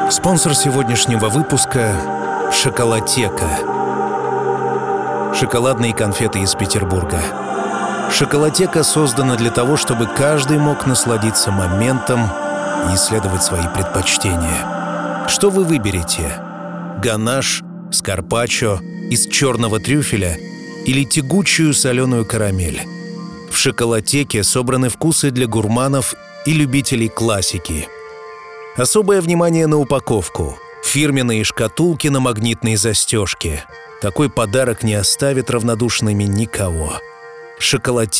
Спонсор сегодняшнего выпуска — «Шоколатека». Шоколадные конфеты из Петербурга. «Шоколатека» создана для того, чтобы каждый мог насладиться моментом и исследовать свои предпочтения. Что вы выберете? Ганаш с карпаччо из черного трюфеля или тягучую соленую карамель? В «Шоколатеке» собраны вкусы для гурманов и любителей классики. Особое внимание на упаковку. Фирменные шкатулки на магнитной застежке. Такой подарок не оставит равнодушными никого. «Шоколатека».